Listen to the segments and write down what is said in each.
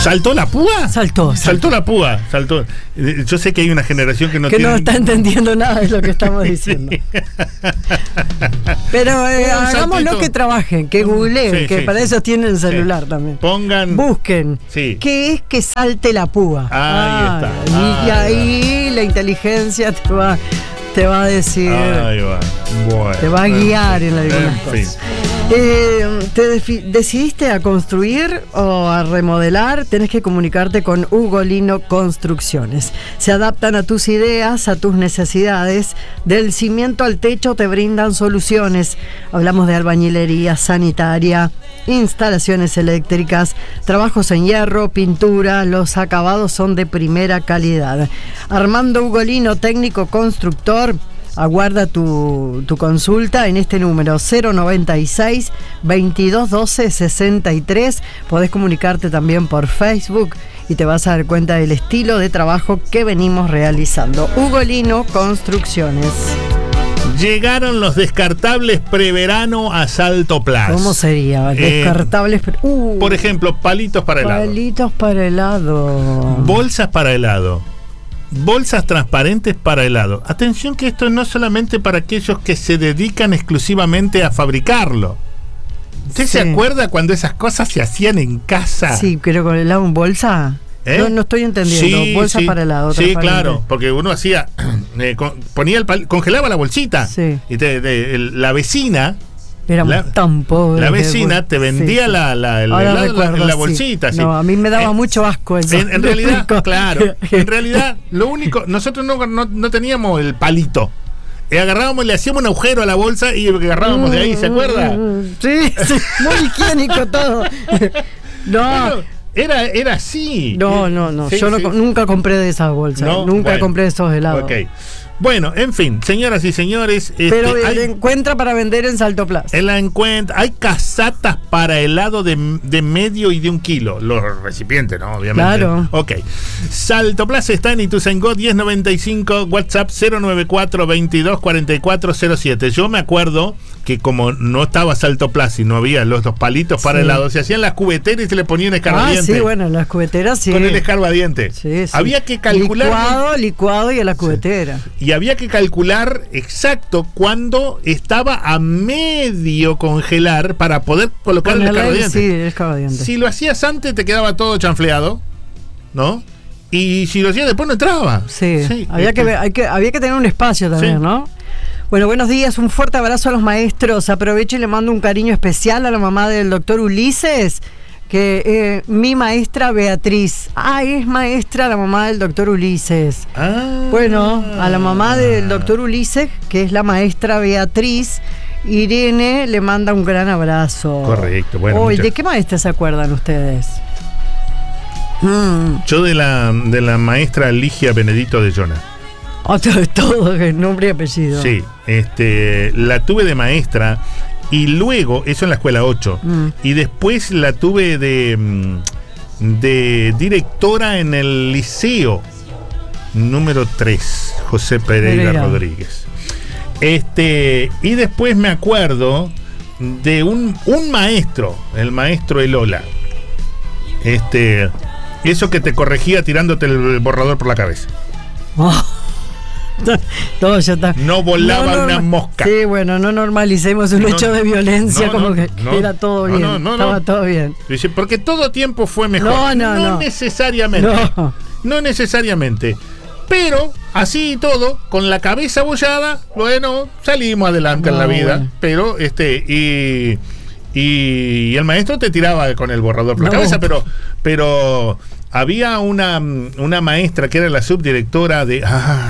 ¿Saltó la púa? Saltó la púa. Yo sé que hay una generación que no está entendiendo nada de lo que estamos diciendo. Sí. Pero hagámoslo que trabajen, que googleen, que para eso tienen el celular también. Busquen. Sí. ¿Qué es que salte la púa? Ahí está. Y ahí la inteligencia te va a decir. Ahí va. Bueno, te va a guiar en algunas cosas. ¿Decidiste a construir o a remodelar? Tenés que comunicarte con Ugolino Construcciones. Se adaptan a tus ideas, a tus necesidades. Del cimiento al techo te brindan soluciones. Hablamos de albañilería, sanitaria, instalaciones eléctricas, trabajos en hierro, pintura. Los acabados son de primera calidad. Armando Ugolino, técnico constructor. Aguarda tu consulta en este número 096 2212 63. Podés comunicarte también por Facebook y te vas a dar cuenta del estilo de trabajo que venimos realizando. Ugolino Construcciones. Llegaron los descartables preverano a Salto Plus. ¿Cómo sería? Descartables. Por ejemplo, palitos para helado. Palitos para helado. Bolsas para helado. Bolsas transparentes para helado. Atención que esto no es solamente para aquellos que se dedican exclusivamente a fabricarlo. ¿Usted se acuerda cuando esas cosas se hacían en casa? Sí, pero con helado en bolsa. No estoy entendiendo. Bolsa para helado. Sí, claro, porque uno hacía, congelaba la bolsita. Sí. Y la vecina. Éramos tan pobres. La vecina te vendía la bolsita. Sí. No, a mí me daba mucho asco eso. En realidad, claro. En realidad, lo único, nosotros no teníamos el palito. Agarrábamos, le hacíamos un agujero a la bolsa y agarrábamos de ahí, ¿se acuerda? Sí, muy higiénico todo. No. Era así. No. Sí, yo nunca compré de esas bolsas. Nunca compré de esos helados. Ok. Bueno, en fin, señoras y señores. Pero la encuentra para vender en Salto Plus. Hay casatas para helado de medio y de 1 kilo. Los recipientes, ¿no? Obviamente. Claro. Ok. Salto Plus está en Ituzaingó 1095, WhatsApp 094 22 44 07. Yo me acuerdo que como no estaba Salto Plus y no había los palitos para helado, se hacían las cubeteras y se le ponían escarbadiente. Sí, bueno, las cubeteras sí. Con el escarbadiente. Sí. Había que calcular. Licuado y a la cubetera. Y había que calcular exacto cuándo estaba a medio congelar para poder colocar el escarbadiente. Sí, el escarbadiente. Si lo hacías antes te quedaba todo chanfleado, ¿no? Y si lo hacías después no entraba. Sí. Había que tener un espacio también, ¿no? Bueno, buenos días, un fuerte abrazo a los maestros. Aprovecho y le mando un cariño especial a la mamá del doctor Ulises, que mi maestra Beatriz. Es maestra la mamá del doctor Ulises. Bueno, a la mamá del doctor Ulises, que es la maestra Beatriz, Irene le manda un gran abrazo. Correcto, bueno. ¿De qué maestra se acuerdan ustedes? Yo de la maestra Ligia Benedito de Jonah. Todo, nombre y apellido. Sí, la tuve de maestra y luego, eso en la escuela 8, y después la tuve de directora en el liceo número 3, José Pereira Rodríguez. Y después me acuerdo de un maestro, el maestro Elola. Eso que te corregía tirándote el borrador por la cabeza. Todo ya está. No volaba una mosca. Sí, bueno, no normalicemos un hecho de violencia, era todo bien. Estaba todo bien. Porque todo tiempo fue mejor. No necesariamente. No necesariamente. Pero, así y todo, con la cabeza abollada, bueno, salimos adelante en la vida. Bueno. Pero, y el maestro te tiraba con el borrador por la cabeza, pero había una maestra que era la subdirectora de.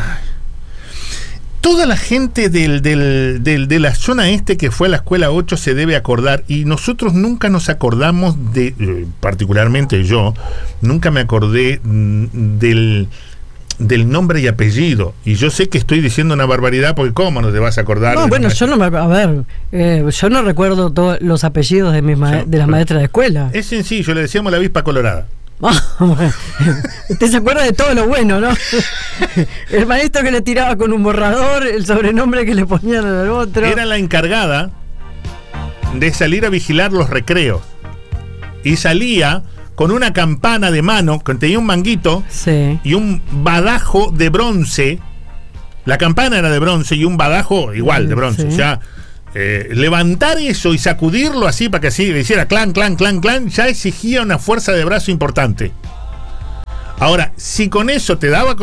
Toda la gente de la zona este que fue a la escuela 8 se debe acordar, y nosotros nunca nos acordamos particularmente yo, nunca me acordé del nombre y apellido, y yo sé que estoy diciendo una barbaridad, porque ¿cómo no te vas a acordar? No, bueno, yo no recuerdo todos los apellidos de las maestras de escuela. Es sencillo, le decíamos la avispa colorada. Usted se acuerda de todo lo bueno, ¿no? El maestro que le tiraba con un borrador, el sobrenombre que le ponían al otro. Era la encargada de salir a vigilar los recreos. Y salía con una campana de mano, que tenía un manguito y un badajo de bronce. La campana era de bronce y un badajo igual de bronce. O sea, levantar eso y sacudirlo así para que así le hiciera clan, clan, clan, clan, ya exigía una fuerza de brazo importante. Ahora, si con eso te daba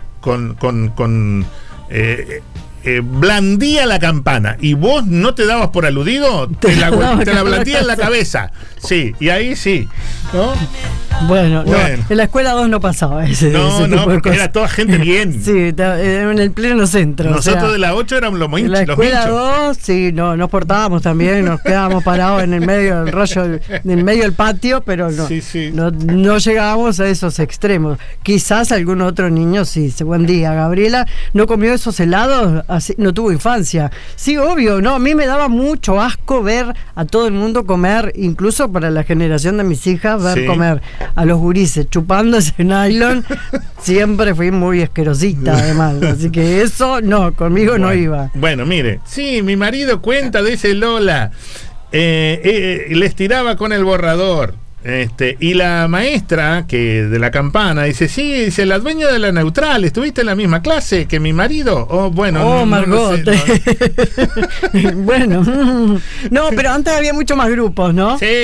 blandía la campana y vos no te dabas por aludido, te la blandía en la cabeza. Sí, y ahí sí, ¿no? Bueno. No, en la escuela 2 no pasaba ese porque era toda gente bien. Sí, en el pleno centro. Nosotros de la 8 éramos los minchos. En la escuela 2, sí, nos portábamos también, nos quedábamos parados en el medio del rollo, en medio del patio, pero no llegábamos a esos extremos. Quizás algún otro niño, sí, buen día, Gabriela, ¿no comió esos helados? Así, no tuvo infancia. Sí, obvio, no, a mí me daba mucho asco ver a todo el mundo comer, incluso para la generación de mis hijas, ver comer a los gurises chupando ese nylon. Siempre fui muy asquerosita, además, así que eso no, conmigo no iba. Bueno, mire, sí, mi marido cuenta de ese Lola, les tiraba con el borrador. Y la maestra que de la campana dice, sí, dice, la dueña de la Neutral, ¿estuviste en la misma clase que mi marido? Margot. No sé. Bueno, no, pero antes había mucho más grupos, ¿no? Sí.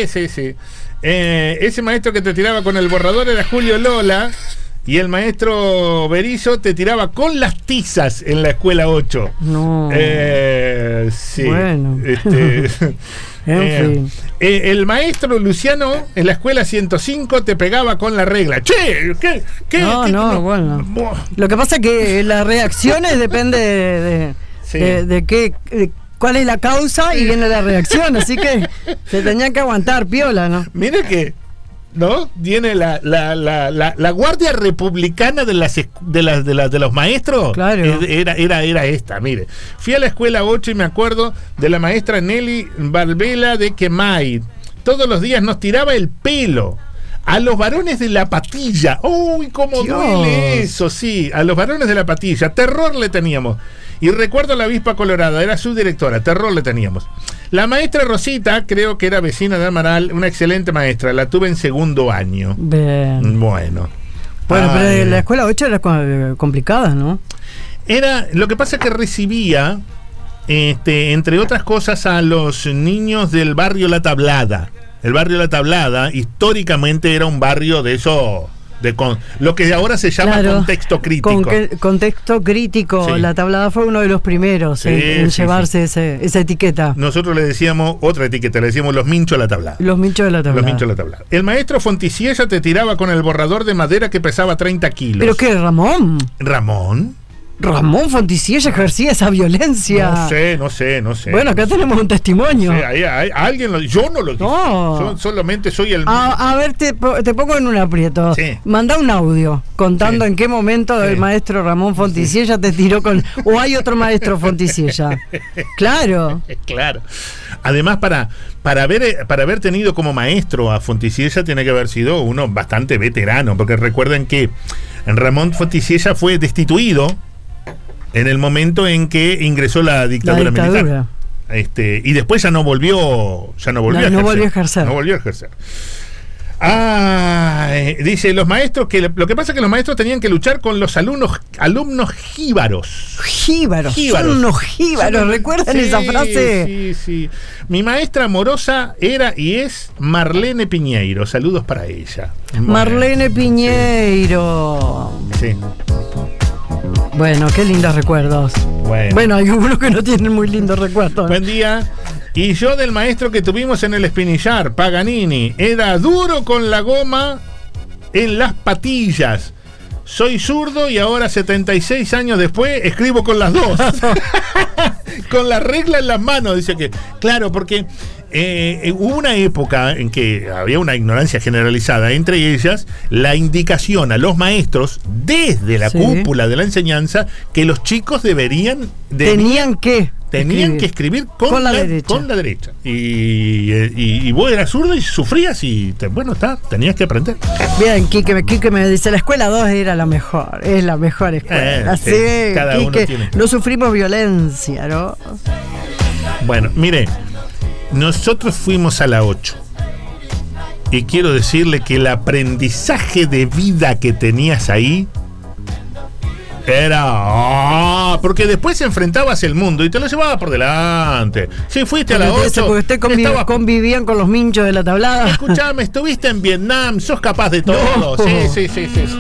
Ese maestro que te tiraba con el borrador era Julio Lola, y el maestro Berizo te tiraba con las tizas en la escuela 8. No. Sí. Bueno. En fin. El maestro Luciano en la escuela 105 te pegaba con la regla. Che, ¿qué? Bueno. Lo que pasa es que las reacciones depende de qué. ¿Cuál es la causa? Y viene la reacción, así que se tenía que aguantar piola, ¿no? Mire que, ¿no? Viene la guardia republicana de los maestros. Claro. Era esta, mire. Fui a la escuela 8 y me acuerdo de la maestra Nelly Barbela de Quemay. Todos los días nos tiraba el pelo. A los varones de la patilla. ¡Uy, cómo duele eso! Sí, a los varones de la patilla. Terror le teníamos. Y recuerdo a la avispa colorada, era su directora, terror le teníamos. La maestra Rosita, creo que era vecina de Amaral, una excelente maestra, la tuve en segundo año. Bien. Bueno, pero la escuela 8 era complicada, ¿no? Lo que pasa es que recibía, entre otras cosas, a los niños del barrio La Tablada. El barrio La Tablada, históricamente era un barrio de eso... lo que ahora se llama contexto crítico. Contexto crítico. Sí. La Tablada fue uno de los primeros en llevarse esa etiqueta. Nosotros le decíamos otra etiqueta, le decíamos los minchos de la Tablada. Los minchos de la Tablada. El maestro Fonticiella te tiraba con el borrador de madera que pesaba 30 kilos. ¿Pero qué, Ramón? Ramón Fonticiella ejercía esa violencia. No sé. Bueno, acá tenemos un testimonio. Alguien yo no lo dije. No. Yo solamente soy el... A ver, te pongo en un aprieto. Sí. Manda un audio contando en qué momento el maestro Ramón Fonticiella te tiró con... O hay otro maestro Fonticiella. Claro. Además, para haber tenido como maestro a Fonticiella tiene que haber sido uno bastante veterano, porque recuerden que Ramón Fonticiella fue destituido en el momento en que ingresó la dictadura militar. Y después ya no volvió a ejercer. Dice los maestros que lo que pasa es que los maestros tenían que luchar con los alumnos jíbaros. Son unos jíbaros, ¿recuerdan esa frase? Sí. Mi maestra amorosa era y es Marlene Piñeiro. Saludos para ella. Marlene Piñeiro. Sí. Bueno, qué lindos recuerdos. Bueno, hay algunos que no tienen muy lindos recuerdos. Buen día. Y yo del maestro que tuvimos en el Espinillar, Paganini, era duro con la goma en las patillas. Soy zurdo y ahora 76 años después escribo con las dos. Con la regla en las manos, dice que. Claro, porque hubo una época en que había una ignorancia generalizada, entre ellas la indicación a los maestros desde la cúpula de la enseñanza que los chicos tenían que escribir con la derecha. Y vos eras zurdo y sufrías y tenías que aprender. Bien, Quique me dice, la escuela 2 era la mejor, es la mejor escuela. Así, cada Quique, uno tiene. No sufrimos violencia, ¿no? Bueno, mire, nosotros fuimos a la 8. Y quiero decirle que el aprendizaje de vida que tenías ahí era... porque después enfrentabas el mundo y te lo llevaba por delante. Si fuiste a la 8... Porque usted convivían con los minchos de la tablada. Escuchame, estuviste en Vietnam, sos capaz de todo. No. Sí.